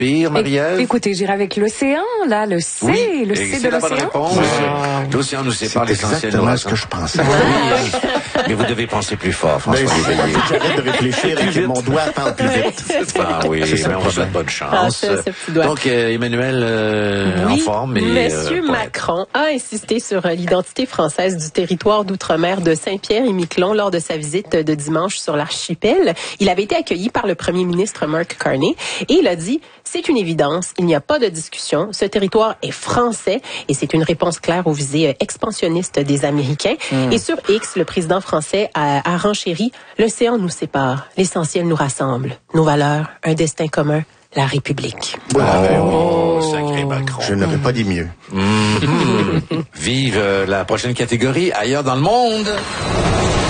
Pire, Marie-Ève? Écoutez, j'irai avec l'océan, là, le C, oui, le C de la bonne l'océan. réponse. L'océan nous sépare l'essentiel. C'est exactement ce que je pensais. Oui, mais vous devez penser plus fort, François Léveillé. J'arrête de réfléchir et que mon doigt parle plus vite. Ah oui, mais on vous souhaite bonne chance. Donc, Emmanuel, en forme. Monsieur Macron a insisté sur l'identité française du territoire d'outre-mer de Saint-Pierre-et-Miquelon lors de sa visite de dimanche sur l'archipel. Il avait été accueilli par le premier ministre Mark Carney et il a dit « C'est une évidence, il n'y a pas de discussion, ce territoire est français et c'est une réponse claire aux visées expansionnistes des Américains. » Et sur X, le président français a renchéri « L'océan nous sépare, l'essentiel nous rassemble, nos valeurs, un destin commun, la République. » Sacré Macron. Je n'aurais pas dit mieux. Vive la prochaine catégorie, ailleurs dans le monde.